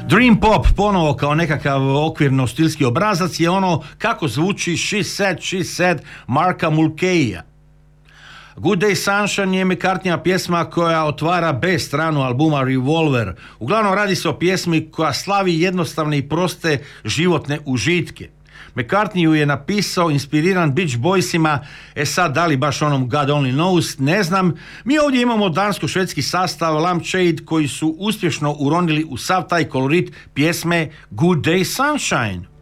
Dream pop ponovo kao nekakav okvirno stilski obrazac je ono kako zvuči She Said Marka Mulcahyja. Good Day Sunshine je McCartneyja pjesma koja otvara B stranu albuma Revolver. Uglavnom radi se o pjesmi koja slavi jednostavne i proste životne užitke. McCartney ju je napisao inspiriran Beach Boysima, sad da li baš onom God Only Knows, ne znam. Mi ovdje imamo dansko-švedski sastav Lampshade koji su uspješno uronili u sav taj kolorit pjesme Good Day Sunshine.